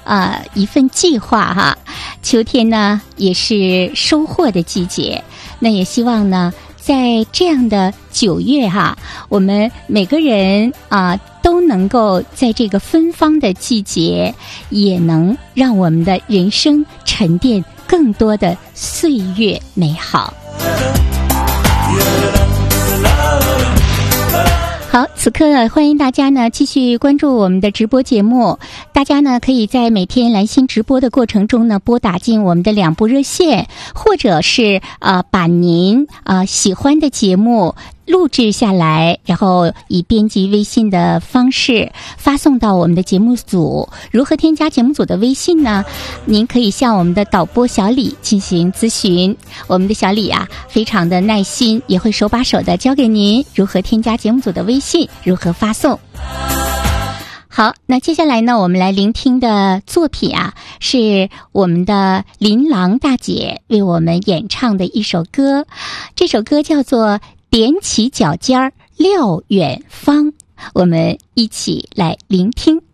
一份计划哈。秋天呢也是收获的季节，那也希望呢在这样的9月哈，我们每个人都能够在这个芬芳的季节，也能让我们的人生沉淀更多的岁月美好。好，此刻欢迎大家呢继续关注我们的直播节目。大家呢可以在每天兰心直播的过程中呢拨打进我们的2部热线，或者是把您喜欢的节目录制下来，然后以编辑微信的方式发送到我们的节目组。如何添加节目组的微信呢？您可以向我们的导播小李进行咨询，我们的小李非常的耐心，也会手把手的教给您如何添加节目组的微信，如何发送。好，那接下来呢我们来聆听的作品是我们的琳琅大姐为我们演唱的一首歌，这首歌叫做踮起脚尖儿撂远方，我们一起来聆听。